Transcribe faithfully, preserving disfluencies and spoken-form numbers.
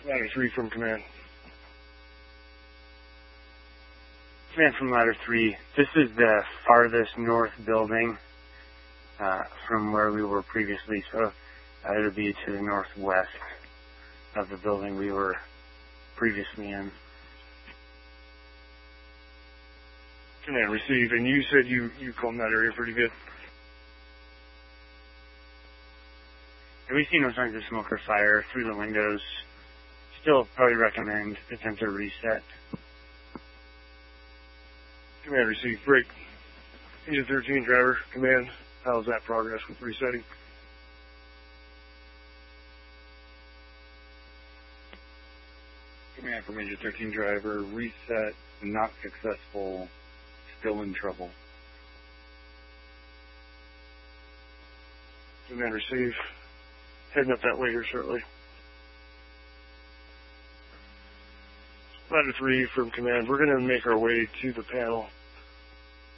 Ladder three from command. Command from Ladder three. This is the farthest north building uh, from where we were previously, so uh, it'll be to the northwest of the building we were previously in. Command, receive. And you said you, you combed that area pretty good? And we see no signs of smoke or fire through the windows. Still probably recommend attempt to reset. Command, receive. Break. Agent thirteen, driver. Command, how's that progress with resetting? Command from Agent thirteen, driver. Reset, not successful, still in trouble. Command, receive. Heading up that way here shortly. Ladder three from command. We're going to make our way to the panel.